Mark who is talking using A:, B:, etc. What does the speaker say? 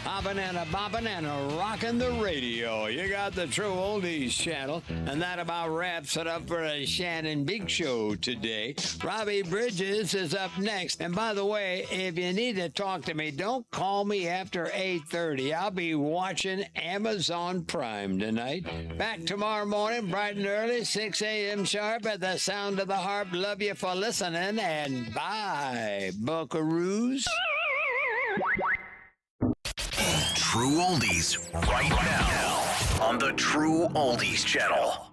A: hopping and a bopping and a rocking the radio. You got the True Oldies channel, and that about wraps it up for a Shannon Big Show today. Robbie Bridges is up next. And by the way, if you need to talk to me, don't call me after 8:30. I'll be watching Amazon Prime tonight. Back tomorrow morning, bright and early, 6 a.m. sharp at the sound of the harp. Love you for listening, and bye, buckaroos.
B: True Oldies right now on the True Oldies channel.